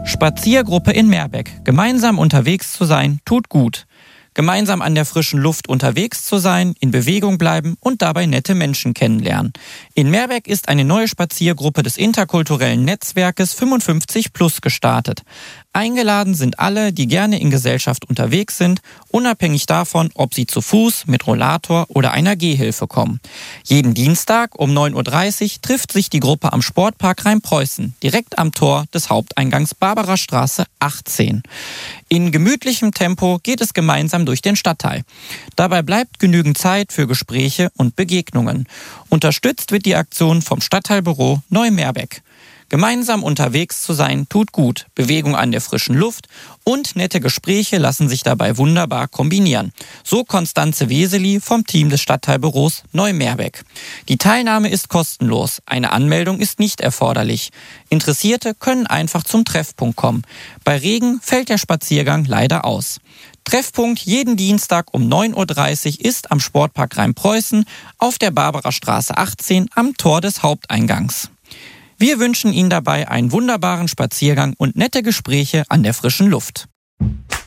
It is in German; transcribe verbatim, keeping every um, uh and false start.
Spaziergruppe in Meerbeck. Gemeinsam unterwegs zu sein, tut gut. Gemeinsam an der frischen Luft unterwegs zu sein, in Bewegung bleiben und dabei nette Menschen kennenlernen. In Meerbeck ist eine neue Spaziergruppe des interkulturellen Netzwerkes fünfundfünfzig plus gestartet. Eingeladen sind alle, die gerne in Gesellschaft unterwegs sind, unabhängig davon, ob sie zu Fuß, mit Rollator oder einer Gehhilfe kommen. Jeden Dienstag um neun Uhr dreißig trifft sich die Gruppe am Sportpark Rhein-Preußen, direkt am Tor des Haupteingangs Barbarastraße achtzehn. In gemütlichem Tempo geht es gemeinsam durch den Stadtteil. Dabei bleibt genügend Zeit für Gespräche und Begegnungen. Unterstützt wird die Aktion vom Stadtteilbüro Neu-Meerbeck. Gemeinsam unterwegs zu sein, tut gut. Bewegung an der frischen Luft und nette Gespräche lassen sich dabei wunderbar kombinieren. So Konstanze Weseli vom Team des Stadtteilbüros Neu-Meerbeck. Die Teilnahme ist kostenlos. Eine Anmeldung ist nicht erforderlich. Interessierte können einfach zum Treffpunkt kommen. Bei Regen fällt der Spaziergang leider aus. Treffpunkt jeden Dienstag um neun Uhr dreißig ist am Sportpark Rhein-Preußen auf der Barbarastraße achtzehn am Tor des Haupteingangs. Wir wünschen Ihnen dabei einen wunderbaren Spaziergang und nette Gespräche an der frischen Luft.